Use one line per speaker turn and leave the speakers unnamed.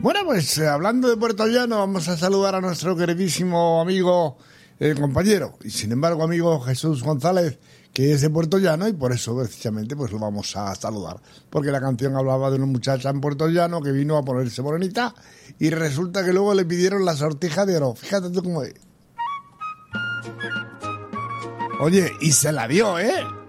Bueno, pues hablando de Puerto Llano, vamos a saludar a nuestro queridísimo amigo, compañero, y sin embargo amigo Jesús González, que es de Puerto Llano, y por eso precisamente pues lo vamos a saludar. Porque la canción hablaba de una muchacha en Puerto Llano que vino a ponerse morenita y resulta que luego le pidieron la Sortija de Oro. Fíjate tú cómo es. Oye, y se la dio, ¿eh?